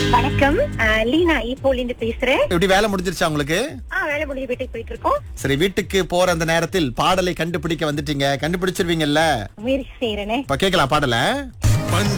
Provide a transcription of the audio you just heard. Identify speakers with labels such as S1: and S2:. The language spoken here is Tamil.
S1: வணக்கம். லீனா ஈப்போலிந்து பேசுறேன்.
S2: எப்படி வேலை முடிஞ்சிருச்சா உங்களுக்கு?
S1: வேலை முடிஞ்சு வீட்டுக்கு போயிட்டு இருக்கோம்.
S2: சரி, வீட்டுக்கு போற அந்த நேரத்தில் பாடலை கண்டுபிடிக்க வந்துட்டீங்க. கண்டுபிடிச்சிருவீங்கல்ல?
S1: முயற்சி செய்யறேனே.
S2: இப்ப கேக்கலாம் பாடல.